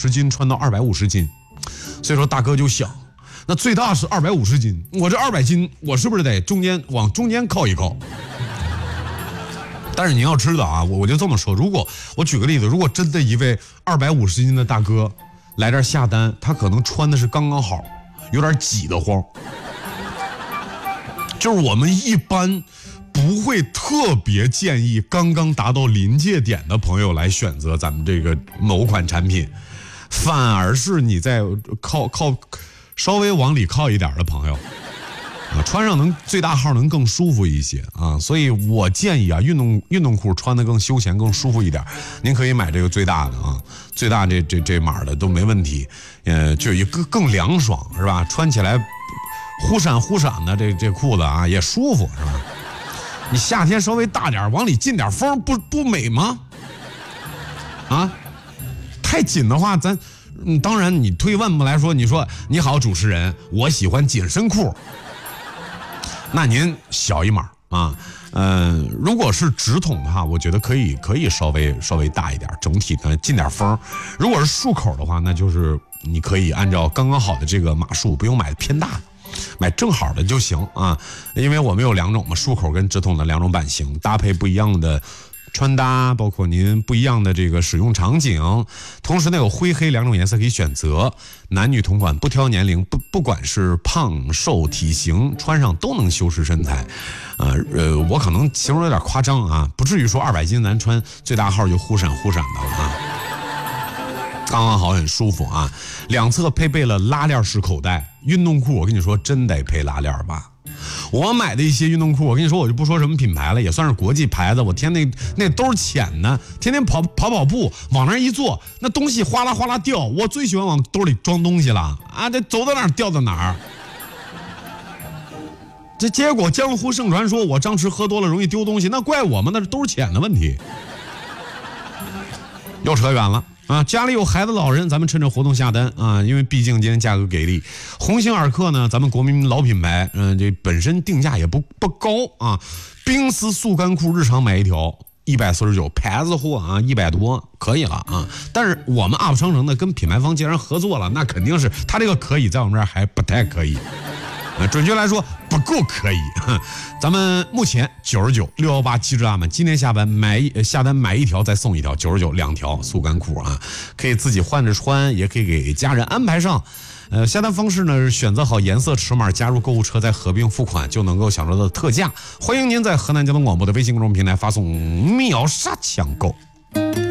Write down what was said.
150斤穿到250斤，所以说大哥就想，那最大是250斤，我这200斤，我是不是得往中间靠一靠？但是你要知道啊，我就这么说，如果我举个例子，如果真的一位250斤的大哥来这儿下单，他可能穿的是刚刚好，有点挤得慌。就是我们一般不会特别建议刚刚达到临界点的朋友来选择咱们这个某款产品，反而是你在靠稍微往里靠一点的朋友穿上最大号能更舒服一些啊，所以我建议啊，运动裤穿得更休闲更舒服一点，您可以买这个最大的啊，最大这码的都没问题，就一个更凉爽是吧？穿起来忽闪忽闪的这裤子啊也舒服是吧？你夏天稍微大点，往里进点风，不美吗？啊，太紧的话咱。当然你退一万步来说，你说你好主持人，我喜欢紧身裤，那您小一码啊，如果是直筒的话，我觉得可以稍微大一点，整体呢进点风。如果是束口的话，那就是你可以按照刚刚好的这个码数，不用买偏大的，买正好的就行啊。因为我们有2种嘛，束口跟直筒的2种版型，搭配不一样的穿搭，包括您不一样的这个使用场景，同时呢有灰黑2种颜色可以选择，男女同款，不挑年龄，不管是胖瘦体型，穿上都能修饰身材。我可能形容有点夸张啊，不至于说200斤咱穿最大号就忽闪忽闪的了啊，刚刚好很舒服啊。两侧配备了拉链式口袋，运动裤我跟你说真得配拉链吧。我买的一些运动裤，我跟你说，我就不说什么品牌了，也算是国际牌子。我天，那兜浅呢，天天跑步，往那一坐，那东西哗啦哗啦掉。我最喜欢往兜里装东西了啊！这走到哪儿掉到哪儿。这结果江湖盛传说我张弛喝多了容易丢东西，那怪我们，那是兜浅的问题。又扯远了。啊，家里有孩子老人，咱们趁着活动下单啊，因为毕竟今天价格给力。鸿星尔克呢，咱们国民老品牌，这本身定价也不高啊。冰丝速干裤日常买一条149，牌子货啊100多可以了啊。但是我们 UP 商城呢跟品牌方既然合作了，那肯定是他这个可以在我们这儿还不太可以。准确来说不够可以。咱们目前99，618机智阿满，今天下单买一条再送一条，99，2条速干裤啊，可以自己换着穿，也可以给家人安排上。下单方式呢，选择好颜色尺码，加入购物车，再合并付款，就能够享受到特价。欢迎您在河南交通广播的微信公众平台发送秒杀抢购。